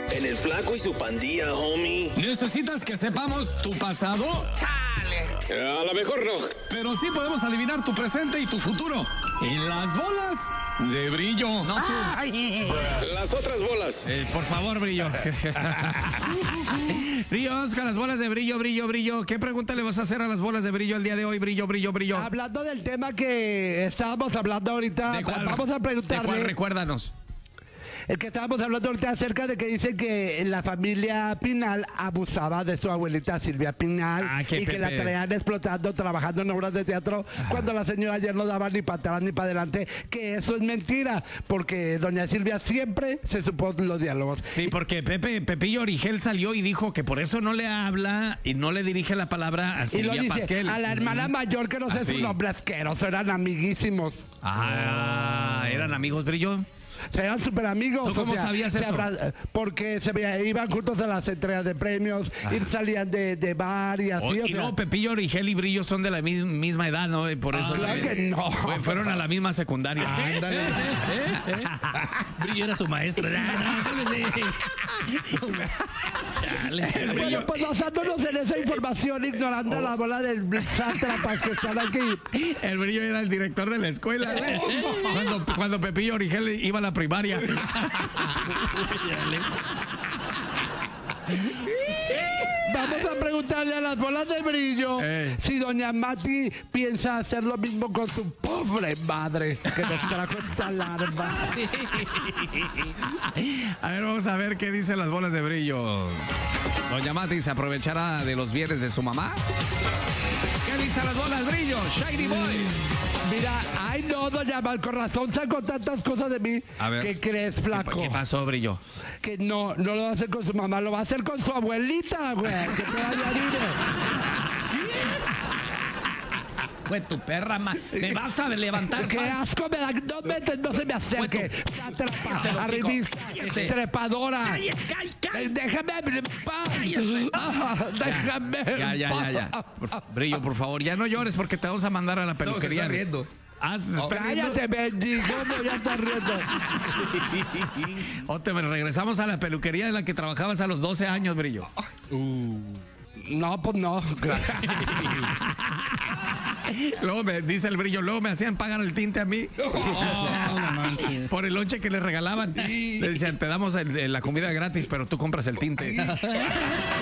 En el flaco y su pandilla, homie. ¿Necesitas que sepamos tu pasado? A lo mejor no. Pero sí podemos adivinar tu presente y tu futuro. En las bolas de brillo. No tú. Las otras bolas. Por favor, brillo. Brillo, vamos con las bolas de brillo, brillo, brillo. ¿Qué pregunta le vas a hacer a las bolas de brillo el día de hoy? Brillo, brillo, brillo. Hablando del tema que estábamos hablando ahorita, ¿De cuál? vamos a preguntarle. ¿De cuál? Recuérdanos. El que estábamos hablando ahorita acerca de que dicen que la familia Pinal abusaba de su abuelita Silvia Pinal y que la traían explotando, trabajando en obras de teatro, cuando la señora ayer no daba ni para atrás ni para adelante, que eso es mentira, porque doña Silvia siempre se supo los diálogos. Sí, porque Pepillo Origel salió y dijo que por eso no le habla y no le dirige la palabra a Silvia Pasquel. A la hermana mayor, que no sé su nombre asqueroso, eran amiguísimos. ¿Eran amigos, brillo? Eran súper amigos. ¿Tú cómo sabías eso? Porque iban juntos a las entregas de premios y salían de bar y así. Y no, Pepillo Origel y Brillo son de la misma edad, ¿no? Y por eso claro que no. Fueron a la misma secundaria. Ándale. Brillo era su maestro. Bueno, pues basándonos en esa información, ignorando la bola del sátrapas que están aquí. El Brillo era el director de la escuela, güey. Cuando Pepillo Origel iba a la primaria. Vamos a preguntarle a las bolas de brillo si doña Mati piensa hacer lo mismo con su pobre madre que nos trajo esta larva. A ver, vamos a ver qué dicen las bolas de brillo. Doña Mati se aprovechará de los bienes de su mamá. ¿Qué dicen las bolas de brillo? Shiny Boy. Mira, ay no, doña Mal, con razón sacó tantas cosas de mí. A ver, ¿qué crees, flaco? ¿Qué pasó, Brillo? Que no lo va a hacer con su mamá, lo va a hacer con su abuelita, güey. Que te vaya Güey, tu perra, me vas a levantar. ¡Qué asco me da! No se me acerque. Sátrapa, arribista, trepadora. Déjame en paz. Déjame en paz. Brillo, por favor, ya no llores porque te vamos a mandar a la peluquería. No, se está riendo. Cállate, bendigo, ya estás riendo. O te regresamos a la peluquería en la que trabajabas a los 12 años, Brillo. No, pues no. Luego me dice el Brillo, luego me hacían pagar el tinte a mí. Por el lonche que les regalaban. Le decían, te damos la comida gratis, pero tú compras el tinte.